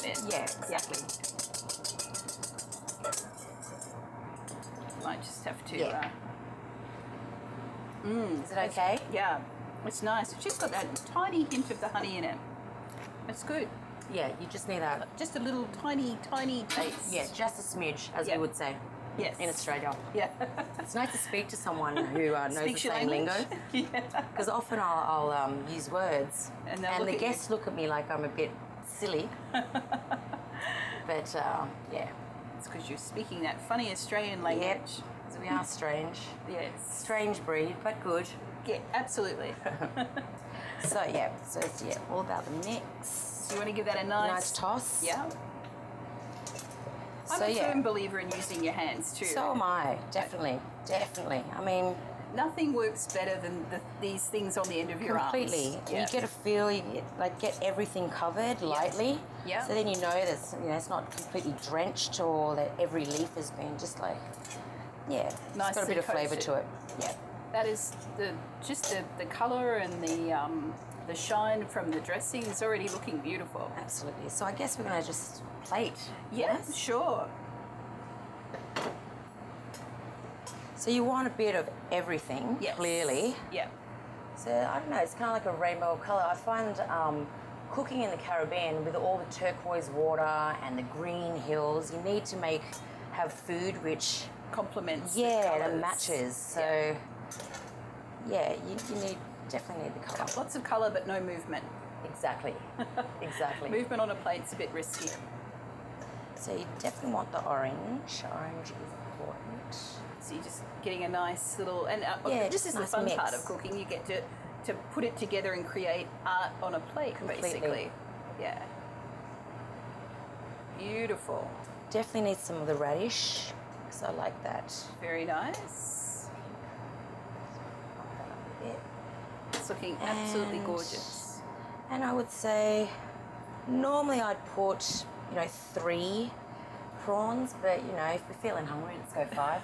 bit. Yeah, exactly. Might just have to... Yeah. Is it okay? Yeah, it's nice. It's just got that tiny hint of the honey in it. It's good. Yeah, you just need that. Just a little tiny taste. Yeah, just a smidge, as we would say. Yes. In Australia. Yeah. It's nice to speak to someone who knows the same lingo. Yeah. Because often I'll use words And the guests look at me like I'm a bit silly. But, yeah. It's because you're speaking that funny Australian language. Yep. So we are strange. Yes. Strange breed, but good. Yeah, absolutely. So it's all about the mix. So you want to give that a nice toss. Yeah. I'm a firm believer in using your hands too. So am I, definitely. I mean, nothing works better than these things on the end of your arms. Completely. Yeah. You get a feel, you get everything covered lightly. Yeah. So then you know that it's not completely drenched, or that every leaf has been just it's got a bit of flavour to it. Yeah. That is the colour and the shine from the dressing is already looking beautiful. Absolutely. So I guess we're going to just plate. Yes, sure. So you want a bit of everything, clearly. Yeah. So I don't know, it's kind of like a rainbow of colour. I find cooking in the Caribbean with all the turquoise water and the green hills, you need to have food which complements that matches. So you definitely need the colour. Lots of colour but no movement. Exactly. Movement on a plate's a bit risky. So you definitely want the orange. Orange is important. So you're just getting a nice little... And this is the fun part of cooking. You get to put it together and create art on a plate, basically. Yeah. Beautiful. Definitely need some of the radish, because I like that. Very nice. It's looking absolutely gorgeous. And I would say, normally I'd put, 3 prawns, but if we're feeling hungry, let's go 5.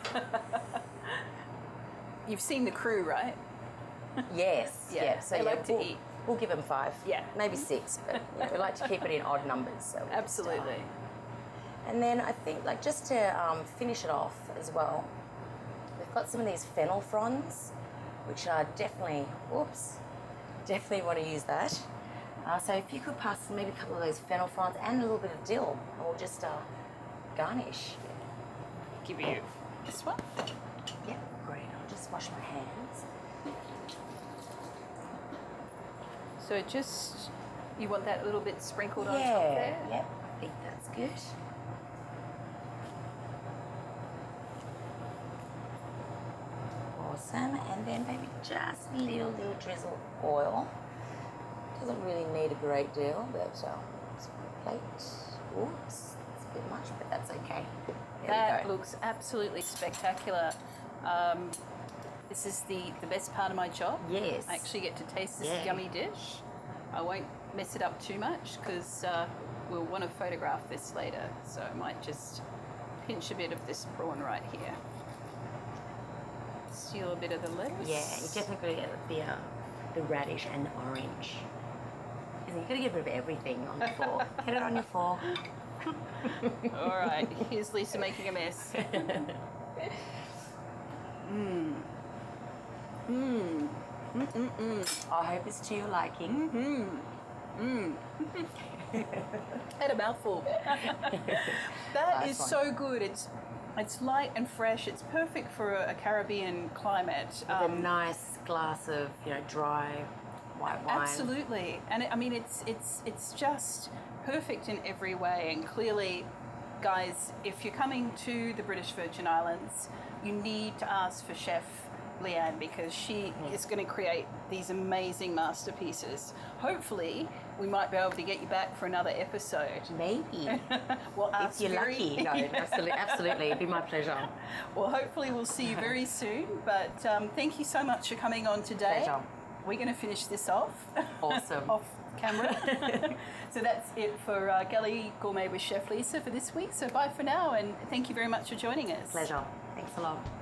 You've seen the crew, right? Yes. Yeah. So they like to eat. We'll give them 5. Yeah. Maybe 6, but we like to keep it in odd numbers. So absolutely. And then I think, just to finish it off as well, we've got some of these fennel fronds, which are definitely want to use that. So if you could pass maybe a couple of those fennel fronds and a little bit of dill, and we'll just garnish. Give you this one? Yeah, great. I'll just wash my hands. So you want that little bit sprinkled on top there? Yeah, I think that's good. Awesome. And then maybe just a little drizzle of oil. Doesn't really need a great deal, but it's on the plate. Oops, it's a bit much, but that's okay. That looks absolutely spectacular. This is the best part of my job. Yes. I actually get to taste this yummy dish. I won't mess it up too much because we'll want to photograph this later. So I might just pinch a bit of this prawn right here. Steal a bit of the lettuce. Yeah, you definitely got to get the radish and the orange. You've got to get rid of everything on the fork. Get it on your fork. All right, here's Lisa making a mess. I hope it's to your liking. Had a mouthful. That is so good. It's light and fresh. It's perfect for a Caribbean climate. With a nice glass of dry white wine. Absolutely, and it's just perfect in every way. And clearly, guys, if you're coming to the British Virgin Islands, you need to ask for Chef Leanne, because she is going to create these amazing masterpieces. Hopefully, we might be able to get you back for another episode. Maybe. Well, if you're lucky. No, absolutely. It'd be my pleasure. Well, hopefully we'll see you very soon. But thank you so much for coming on today. Pleasure. We're going to finish this off. Awesome. Off camera. So that's it for Galley Gourmet with Chef Lisa for this week. So bye for now, and thank you very much for joining us. Pleasure. Thanks a lot.